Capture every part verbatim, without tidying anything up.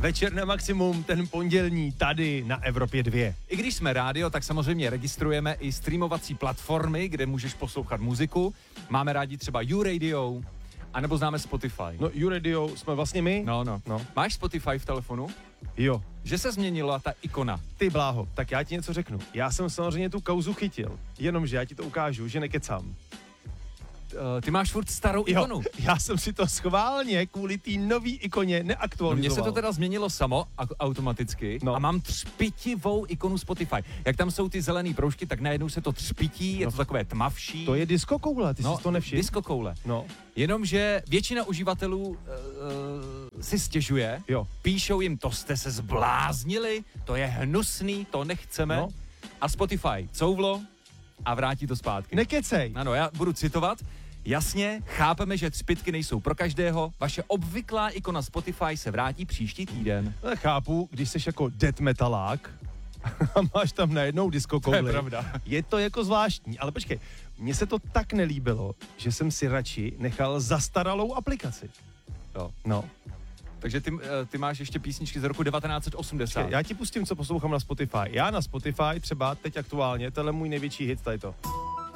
Večer na maximum, ten pondělní, tady na Evropě dva. I když jsme rádio, tak samozřejmě registrujeme i streamovací platformy, kde můžeš poslouchat muziku. Máme rádi třeba YouRadio, anebo známe Spotify. No, YouRadio jsme vlastně my. No, no, no. Máš Spotify v telefonu? Jo. Že se změnila ta ikona. Ty bláho, tak já ti něco řeknu. Já jsem samozřejmě tu kauzu chytil, jenomže já ti to ukážu, že nekecám. Uh, ty máš furt starou ikonu. Jo, já jsem si to schválně kvůli té nový ikoně No, neaktualizoval. mně se to teda změnilo samo a- automaticky No. a mám třpitivou ikonu Spotify. Jak tam jsou ty zelený proužky, tak najednou se to třpití, je No. to takové tmavší. To je disco koule, ty no, jsi to nevšiml? disco koule. No. Jenomže většina uživatelů uh, si stěžuje, Jo. píšou jim, to jste se zbláznili, to je hnusný, to nechceme. No. A Spotify couvlo a vrátí to zpátky. Nekecej. Ano, já budu citovat. Jasně, chápeme, že třpitky nejsou pro každého. Vaše obvyklá ikona Spotify se vrátí příští týden. No, chápu, když jsi jako death metalák a máš tam najednou disco kouli. To je pravda. Je to jako zvláštní, ale počkej, mně se to tak nelíbilo, že jsem si radši nechal zastaralou aplikaci. Jo. No. Takže ty, eh, ty máš ještě písničky z roku devatenáct set osmdesát. Počkej, já ti pustím, co poslouchám na Spotify. Já na Spotify třeba teď aktuálně, tohle je můj největší hit, tady to.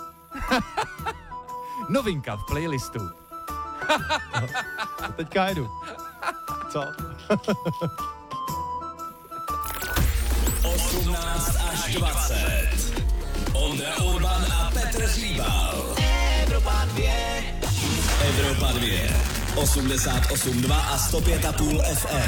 Novinka v playlistu. To teďka jedu. Co? osmnáct až dvacet. Ondra Urban a Petr Hříbal. Evropa dva. Evropa dva. osmdesát osm dva a sto pět a půl F M.